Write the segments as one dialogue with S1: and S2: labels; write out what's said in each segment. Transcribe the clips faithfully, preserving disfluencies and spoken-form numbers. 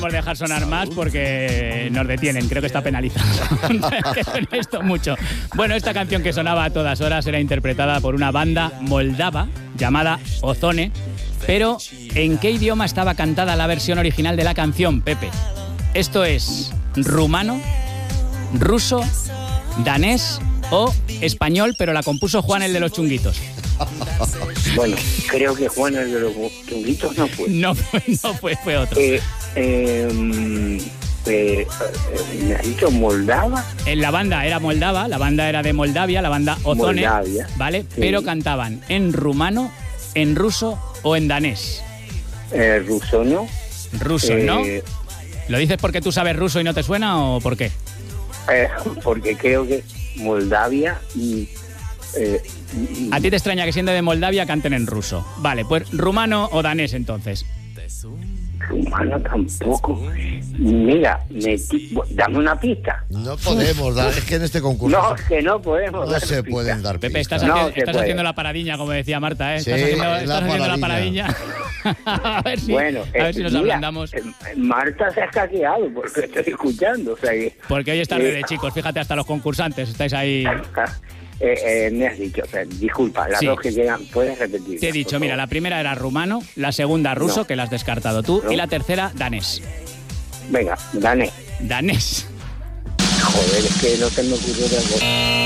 S1: Por dejar sonar más porque nos detienen, creo que está penalizado. Que suena esto mucho. Bueno, esta canción que sonaba a todas horas era interpretada por una banda moldava llamada Ozone, pero ¿en qué idioma estaba cantada la versión original de la canción, Pepe? ¿Esto es rumano, ruso, danés o español, pero la compuso Juan el de los Chunguitos?
S2: Bueno, creo que Juan el de los Chunguitos no fue.
S1: No fue, no fue, fue otro.
S2: Eh, eh, eh, ¿Me has dicho Moldava?
S1: En la banda era moldava, la banda era de Moldavia, la banda Ozone,
S2: Moldavia,
S1: ¿vale?
S2: sí.
S1: Pero cantaban en rumano, en ruso o en danés.
S2: Eh, ruso, ¿no?
S1: Ruso,
S2: Eh,
S1: ¿no? ¿Lo dices porque tú sabes ruso y no te suena o por qué?
S2: Eh, porque creo que Moldavia y... Eh,
S1: A ti te extraña que siendo de Moldavia canten en ruso. Vale, pues rumano o danés entonces.
S2: Rumano tampoco. Mira, me, dame una pista.
S3: No podemos dar, es que en este concurso
S2: No, que no podemos.
S3: no
S2: dar
S3: se
S2: pista.
S3: pueden dar
S1: Pepe, estás,
S3: pistas.
S2: No,
S1: haci-
S2: se
S1: estás
S2: puede.
S1: haciendo la paradiña, como decía Marta, ¿eh?
S3: Sí,
S1: Estás haciendo,
S3: la
S1: estás haciendo la
S3: paradiña.
S1: paradiña. a ver si,
S2: Bueno,
S1: a ver
S2: eh,
S1: si nos
S2: mira,
S1: ablandamos.
S2: eh, Marta se ha escaqueado porque estoy escuchando. O sea que,
S1: Porque hoy es tarde
S2: eh,
S1: de chicos, fíjate, hasta los concursantes estáis ahí.
S2: eh, eh, me has dicho, o sea, disculpa, las
S1: Sí.
S2: dos que llegan, ¿puedes repetir?
S1: Te he dicho, mira, la primera era rumano, la segunda ruso,
S2: No.
S1: que la has descartado tú,
S2: No.
S1: y la tercera danés.
S2: Venga, gané.
S1: Danés.
S2: Joder, es que no te me ocurrió otra cosa.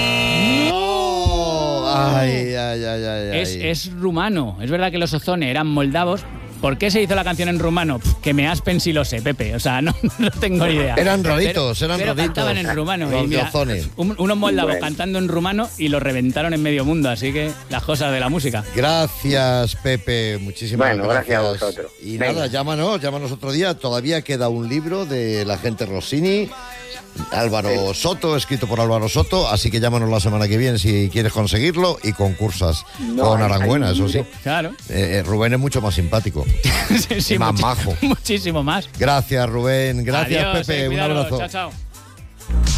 S3: ¡No! Ay, ay, ay, ay, ay.
S1: Es, es rumano. Es verdad que los Ozone eran moldavos. ¿Por qué se hizo la canción en rumano? Pff, que me aspen si lo sé, Pepe. O sea, no, no tengo ni idea.
S3: Eran raritos,
S1: pero,
S3: eran
S1: pero
S3: raritos.
S1: cantaban en rumano.
S3: Los
S1: y mira,
S3: de Ozone.
S1: un- unos moldavos
S2: Bueno.
S1: cantando en rumano y lo reventaron en medio mundo. Así que las cosas de la música.
S3: Gracias, Pepe. Muchísimas
S2: Bueno, gracias a vosotros.
S3: Y
S2: Venga.
S3: nada, llámanos, llámanos otro día. Todavía queda un libro de la gente Rossini, Álvaro Soto, escrito por Álvaro Soto. Así que llámanos la semana que viene si quieres conseguirlo y concursas
S2: No,
S3: con
S2: hay-
S3: Aranguena,
S2: hay un
S3: eso sí.
S2: libro.
S1: Claro.
S3: Eh, eh, Rubén es mucho más simpático.
S1: Sí, sí,
S3: Y más
S1: muchi-
S3: majo.
S1: Muchísimo más.
S3: Gracias, Rubén. Gracias,
S1: Adiós,
S3: Pepe.
S1: eh,
S3: Un
S1: cuidaros.
S3: abrazo.
S1: Chao, chao.